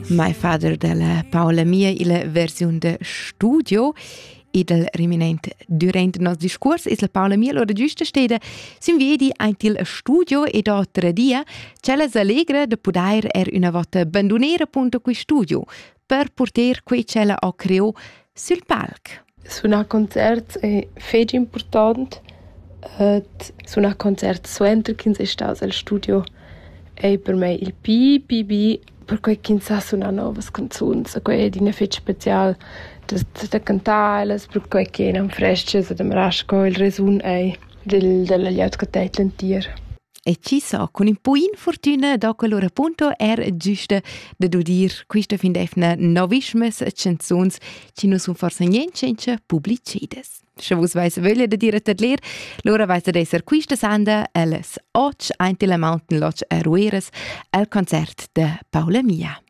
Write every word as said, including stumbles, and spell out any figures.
My Father della Paola Mia in la versione de studio e del rimanente durante il nostro discorso è la Paola Mia l'ora giusta stede si vedi anche il studio e da tre dia c'è la allegra de poter er una volta abbandonare appunto quel studio per portare quei c'è la creo sul palco. Suonare concerti è fece importante. Suonare concerti suentre che sei stato al studio è per me il pi pi pi per cui chi sa suonare nuove canzoni, è una fece speciale da cantare, per cui chi non fresce, da marasco il resun è del della liot che te lentier. E ci so, con un po' in fortuna da quell'ora punto era giusto da dir questa fin defna novismes canzons ci non sono forse niente pubblicides. Se vos vais voglia da dire ad ler, l'ora vais ad esser quista sanda alles och ein la Mountain Lodge a Rueres al concert de Paola Mia.